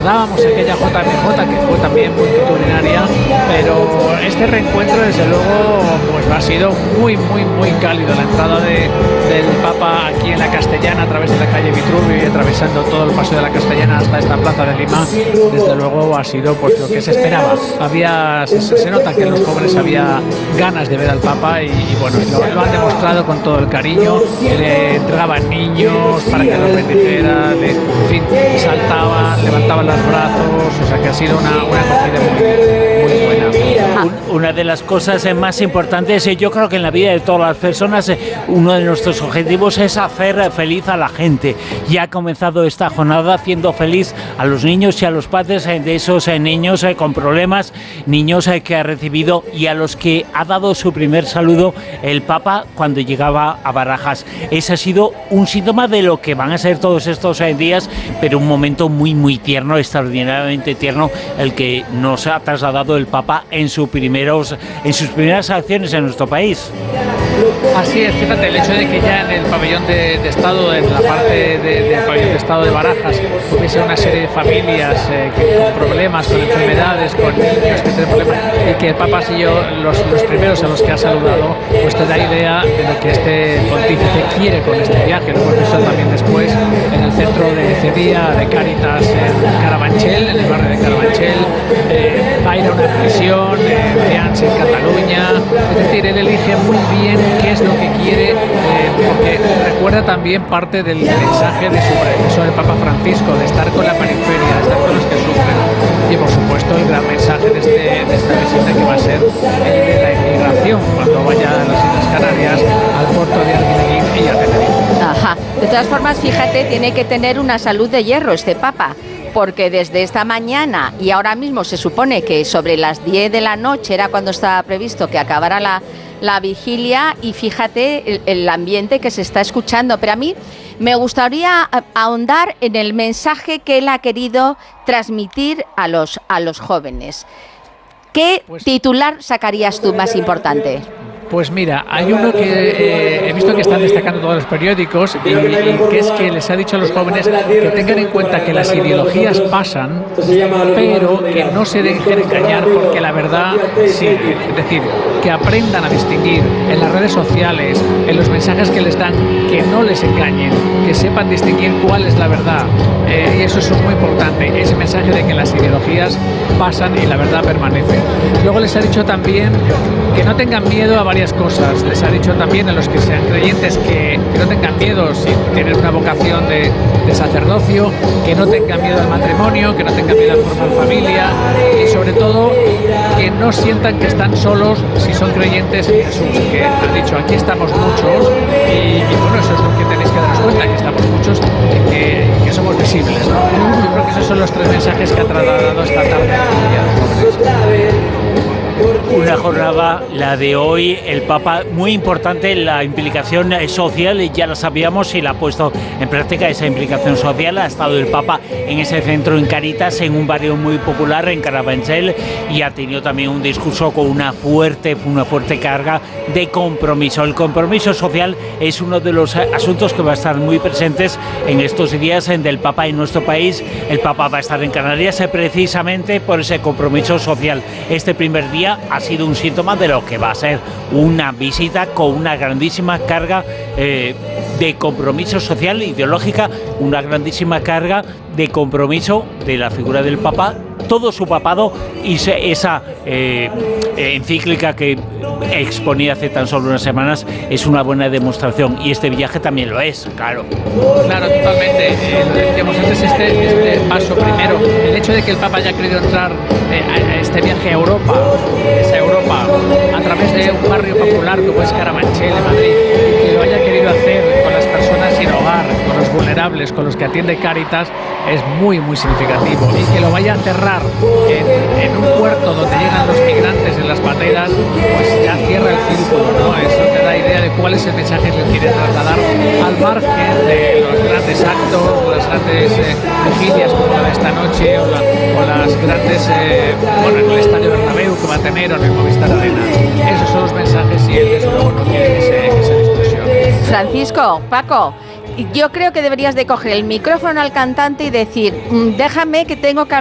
Dábamos aquella JMJ que fue también multitudinaria, pero este reencuentro desde luego pues ha sido muy cálido. La entrada del Papa aquí en la Castellana a través de la calle Vitruvio y atravesando todo el paseo de la Castellana hasta esta plaza de Lima, desde luego ha sido pues lo que se esperaba. Se nota que en los jóvenes había ganas de ver al Papa y bueno, lo han demostrado con todo el cariño. Le entregaban niños para que los bendijera, en fin, saltaban, levantaban los brazos, o sea que ha sido una acogida muy buena. Una de las cosas más importantes, yo creo que en la vida de todas las personas, uno de nuestros objetivos es hacer feliz a la gente. Y ha comenzado esta jornada haciendo feliz a los niños y a los padres de esos niños con problemas, niños que ha recibido y a los que ha dado su primer saludo el Papa cuando llegaba a Barajas. Ese ha sido un síntoma de lo que van a ser todos estos días, pero un momento muy tierno, extraordinariamente tierno, el que nos ha trasladado el Papa en sus primeras acciones en nuestro país. Así es, fíjate, el hecho de que ya en el pabellón de Estado, en la parte del pabellón de Estado de Barajas, hubiese una serie de familias con problemas, con enfermedades, con niños que tienen problemas, y que el Papa ha sido los primeros a los que ha saludado, pues te da idea de lo que este pontífice quiere con este viaje. Lo hemos visto también después en el centro de Cedía, de Cáritas, en Carabanchel, en el barrio de Carabanchel, va a ir a una prisión, Brians en Cataluña, es decir, él elige muy bien qué es lo que quiere, porque recuerda también parte del mensaje de su predecesor, el Papa Francisco, de estar con la periferia, de estar con los que sufren, y por supuesto el gran mensaje de esta visita que va a ser el de la inmigración, cuando vaya a las Islas Canarias, al puerto de Arguineguín y a Tenerife. Ajá. De todas formas, fíjate, tiene que tener una salud de hierro este Papa, porque desde esta mañana y ahora mismo se supone que sobre las 10 de la noche era cuando estaba previsto que acabara la vigilia, y fíjate el ambiente que se está escuchando. Pero a mí me gustaría ahondar en el mensaje que él ha querido transmitir a los jóvenes. ¿Qué titular sacarías tú más importante? Pues mira, hay uno que he visto que están destacando todos los periódicos y que es que les ha dicho a los jóvenes que tengan en cuenta que las ideologías pasan, pero que no se dejen engañar, porque la verdad sí. Es decir, que aprendan a distinguir en las redes sociales, en los mensajes que les dan, que no les engañen, que sepan distinguir cuál es la verdad. Y eso es muy importante, ese mensaje de que las ideologías pasan y la verdad permanece. Luego les ha dicho también que no tengan miedo a varias cosas. Les ha dicho también a los que sean creyentes que no tengan miedo si tienen una vocación de sacerdocio, que no tengan miedo al matrimonio, que no tengan miedo a formar familia, y sobre todo que no sientan que están solos si son creyentes en Jesús, que han dicho aquí estamos muchos y bueno, eso es lo que tenéis que daros cuenta, que estamos muchos y que somos visibles, ¿no? Yo creo que esos son los tres mensajes que ha trasladado esta tarde a los jóvenes. Una jornada, la de hoy, el Papa, muy importante, la implicación social, ya la sabíamos y la ha puesto en práctica esa implicación social. Ha estado el Papa en ese centro en Cáritas, en un barrio muy popular, en Carabanchel, y ha tenido también un discurso con una fuerte carga de compromiso. El compromiso social es uno de los asuntos que va a estar muy presentes en estos días del Papa en nuestro país. El Papa va a estar en Canarias precisamente por ese compromiso social. Este primer día ha sido un síntoma de lo que va a ser una visita con una grandísima carga de compromiso social, ideológica, una grandísima carga de compromiso de la figura del Papa, todo su papado, y esa encíclica que exponía hace tan solo unas semanas es una buena demostración, y este viaje también lo es, claro. Claro, totalmente. Lo decíamos antes, este paso primero, el hecho de que el Papa haya querido entrar a este viaje a Europa, a través de un barrio popular como es Carabanchel de Madrid, y que lo haya querido hacer con las personas sin hogar, con los vulnerables, con los que atiende Cáritas, es muy significativo. Y que lo vaya a cerrar en un puerto donde llegan los migrantes en las pateras, pues ya cierra el círculo, ¿no? Eso te da idea de cuál es el mensaje que quiere trasladar, al margen de los grandes actos, las grandes vigilias como la de esta noche, o las grandes, en el Estadio Bernabéu que va a tener, o en el Movistar Arena. Esos son los mensajes, y él desde luego no quiere que se distorsione. Francisco, Paco, yo creo que deberías de coger el micrófono al cantante y decir, déjame que tengo que